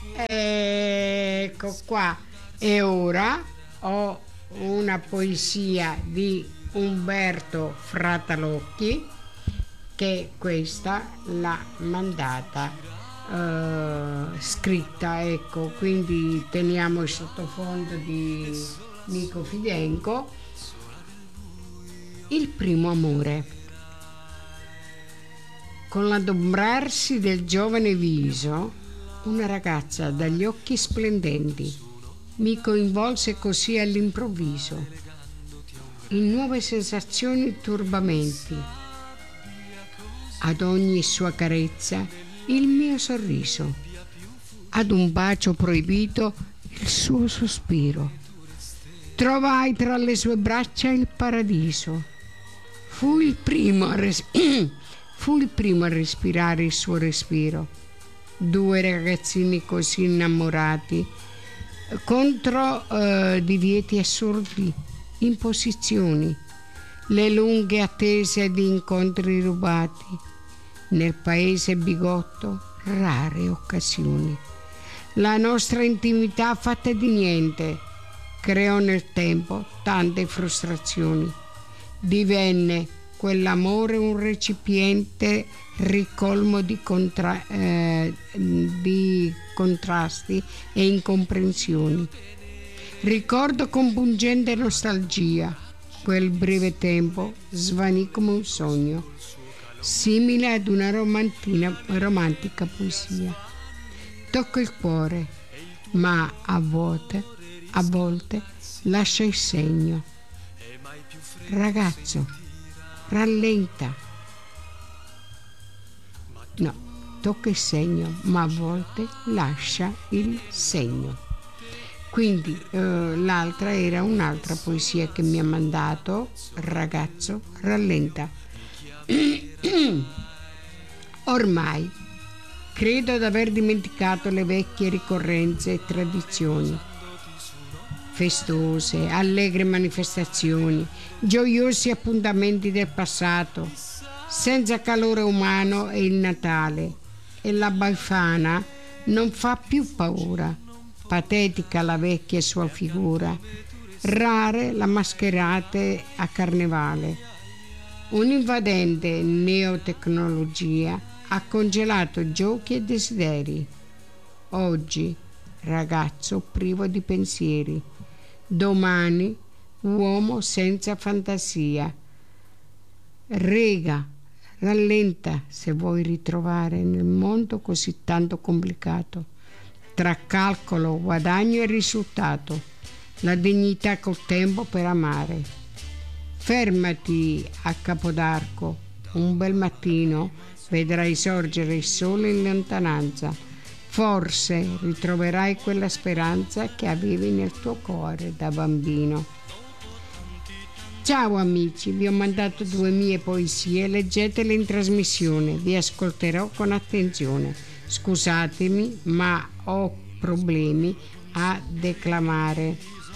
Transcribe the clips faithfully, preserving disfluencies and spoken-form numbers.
Ecco qua. E ora ho una poesia di Umberto Fratalocchi, che questa l'ha mandata uh, scritta, ecco, quindi teniamo il sottofondo di Nico Fidenco. Il primo amore. Con l'adombrarsi del giovane viso, una ragazza dagli occhi splendenti mi coinvolse così all'improvviso, in nuove sensazioni e turbamenti. Ad ogni sua carezza il mio sorriso, ad un bacio proibito il suo sospiro. Trovai tra le sue braccia il paradiso. Fu il primo a, res- fu il primo a respirare il suo respiro. Due ragazzini così innamorati, contro eh, divieti assurdi, imposizioni, le lunghe attese di incontri rubati, nel paese bigotto rare occasioni. La nostra intimità fatta di niente creò nel tempo tante frustrazioni. Divenne quell'amore un recipiente ricolmo di, contra- eh, di contrasti e incomprensioni. Ricordo con pungente nostalgia quel breve tempo svanì come un sogno, simile ad una romantina, romantica poesia. Tocca il cuore, ma a volte, a volte lascia il segno. Ragazzo, rallenta. No, tocca il segno, ma a volte lascia il segno. Quindi eh, l'altra era un'altra poesia che mi ha mandato. Ragazzo, rallenta. Ormai credo di aver dimenticato le vecchie ricorrenze e tradizioni, festose, allegre manifestazioni, gioiosi appuntamenti del passato, senza calore umano è il Natale e la Befana non fa più paura, patetica la vecchia sua figura, rare la mascherate a carnevale. Un'invadente neotecnologia ha congelato giochi e desideri. Oggi ragazzo privo di pensieri, domani uomo senza fantasia. Rega, rallenta se vuoi ritrovare nel mondo così tanto complicato, tra calcolo, guadagno e risultato, la dignità col tempo per amare. Fermati a Capodarco, un bel mattino vedrai sorgere il sole in lontananza. Forse ritroverai quella speranza che avevi nel tuo cuore da bambino. Ciao amici, vi ho mandato due mie poesie, leggetele in trasmissione, vi ascolterò con attenzione. Scusatemi, ma ho problemi a declamare.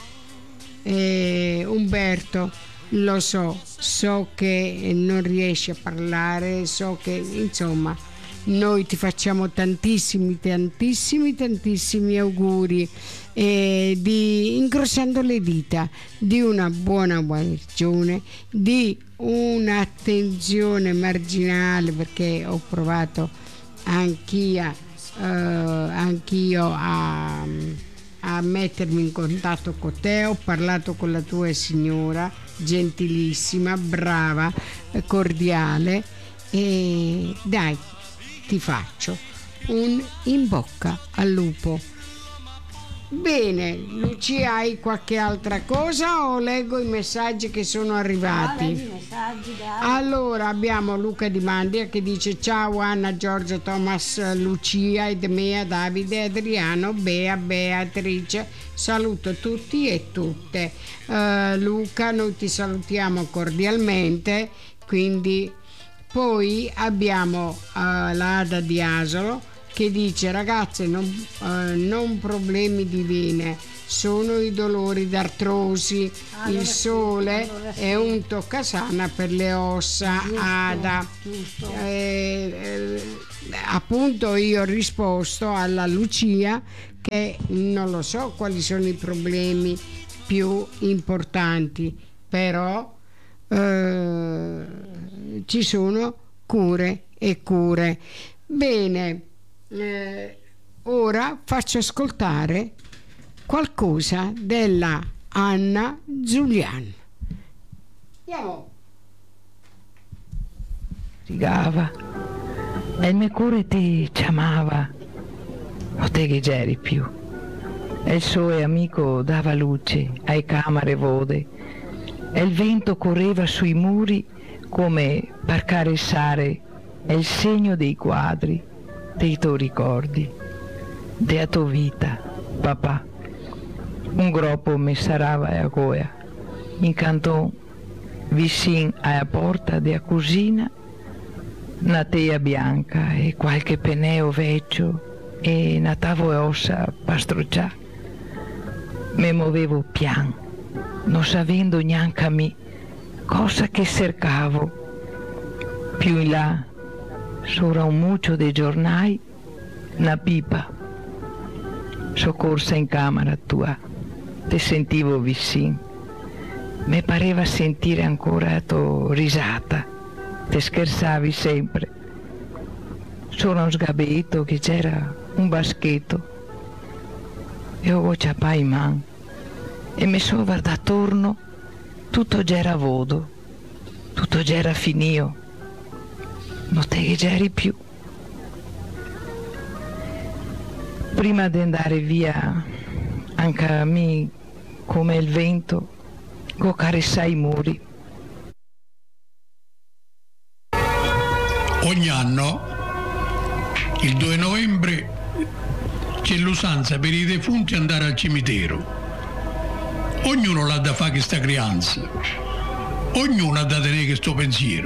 Eh, Umberto, lo so, so che non riesci a parlare, so che insomma noi ti facciamo tantissimi, tantissimi, tantissimi auguri eh, di, incrociando le dita, di una buona guarigione, di un'attenzione marginale, perché ho provato anch'io, eh, anch'io a, a mettermi in contatto con te, ho parlato con la tua signora, gentilissima, brava, cordiale, e dai, ti faccio un in bocca al lupo. Bene, Lucia, hai qualche altra cosa o leggo i messaggi che sono arrivati? No, leggi i messaggi, dai. Allora abbiamo Luca Di Mandia che dice: ciao Anna, Giorgio, Thomas, Lucia, Edmea, Davide, Adriano, Bea, Beatrice, saluto tutti e tutte. uh, Luca, noi ti salutiamo cordialmente. Quindi poi abbiamo uh, l'Ada di Asolo che dice: ragazze, non, uh, non problemi di vene, sono i dolori d'artrosi. Ah, Il allora sole sì, allora sì. è un toccasana per le ossa. Giusto, Ada. giusto. Eh, eh, appunto io ho risposto alla Lucia che non lo so quali sono i problemi più importanti, però eh, ci sono cure e cure. Bene, eh, ora faccio ascoltare qualcosa della Anna Giulian. Andiamo. Rigava e il mio cuore ti chiamava, non te che c'eri più, e il suo amico dava luce ai camere vode e il vento correva sui muri come per carezzare il segno dei quadri dei tuoi ricordi, della tua vita, papà. Un groppo mi sarava a goia, in canton vicino alla porta della cucina, una tea bianca e qualche penneo vecchio e una tavola ossa pastroccià. Mi muovevo pian, non sapendo neanche a me cosa che cercavo. Più in là, sopra un muccio dei giornali, una pipa. Soccorsa in camera tua, ti sentivo vicino. Mi pareva sentire ancora la tua risata. Te scherzavi sempre. Solo un sgabetto che c'era un baschetto. Io ho ciappato in mano e mi sono guardato attorno, tutto già era vodo, tutto già era finito. Non te che c'eri più. Prima di andare via, anche a me, come il vento, go carezzai i muri. Ogni anno, il due novembre, c'è l'usanza per i defunti andare al cimitero. Ognuno l'ha da fare questa creanza, ognuno ha da tenere questo pensiero.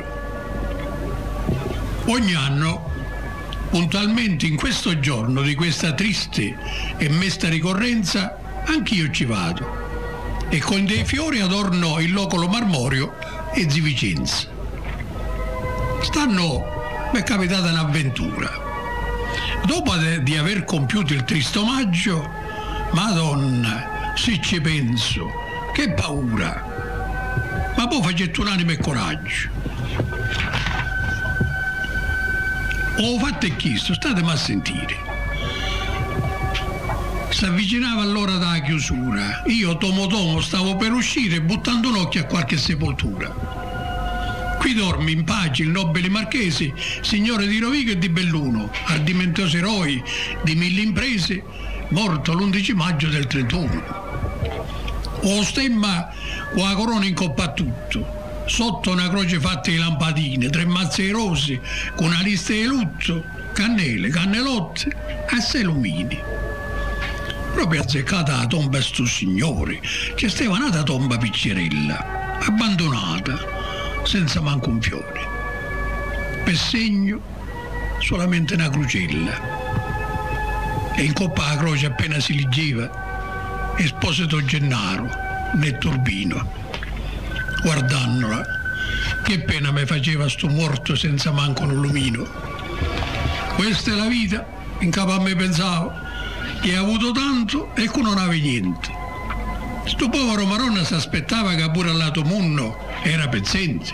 Ogni anno, puntualmente in questo giorno di questa triste e mesta ricorrenza, anch'io ci vado e con dei fiori adorno il locolo marmoreo e di Vicenza. Stanno mi è capitata un'avventura. Dopo de, di aver compiuto il triste omaggio, Madonna, se ci penso, che paura! Ma poi facetto un'anima e coraggio. Ho fatto e chiesto, statemi a sentire. Si avvicinava l'ora della chiusura. Io, tomo tomo, stavo per uscire buttando un occhio a qualche sepoltura. Qui dorme in pace il nobile marchese, signore di Rovigo e di Belluno, ardimentoso eroi di mille imprese, morto l'undici maggio del trentuno. Ho stemma con la corona in coppa a tutto, sotto una croce fatta di lampadine, tre mazze di rose, con una lista di lutto, cannelle, cannelotte, a sei lumini. Proprio azzeccata la tomba a sto signore, c'è stava nata tomba piccerella, abbandonata, senza manco un fiore. Per segno solamente una crocella. E in coppa la croce appena si leggeva Esposito Gennaro nel turbino. Guardandola, che pena mi faceva sto morto senza manco un lumino. Questa è la vita, in capo a me pensavo, che ha avuto tanto e che non aveva niente. Sto povero Maronna si aspettava che pure al lato munno era pezzente.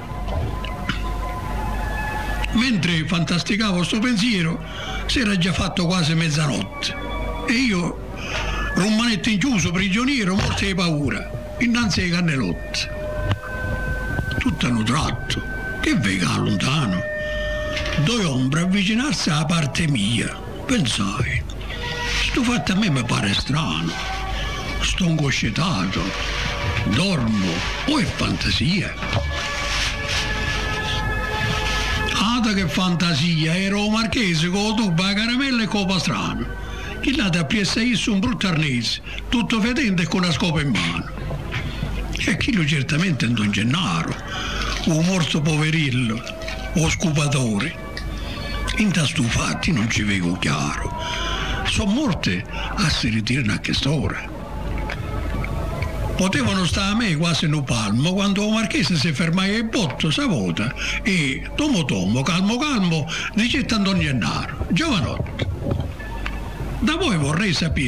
Mentre fantasticavo sto pensiero, si era già fatto quasi mezzanotte e io, rumanetto inchiuso, prigioniero, morto di paura, innanzi ai cannelotti. Tutto a un tratto, che vega lontano, due ombre avvicinarsi alla parte mia. Pensai, sto fatto a me mi pare strano, sto incoscetato, dormo o è fantasia? Ada che fantasia, ero un marchese con la tuba, la caramella e con la pastrano. Chi l'ha da piessaisse un brutto arnese, tutto fedente e con una scopa in mano. E chi lo certamente è un Don Gennaro, un morto poverillo, o scupatore. In tasto fatti non ci vedo chiaro. Sono morte a si ritirano a quest'ora. potevano stare a me quasi no palmo quando il marchese si fermava il botto, savota, e tomo tomo, calmo calmo, dice Antonio Gennaro, giovanotto. Da voi vorrei sapere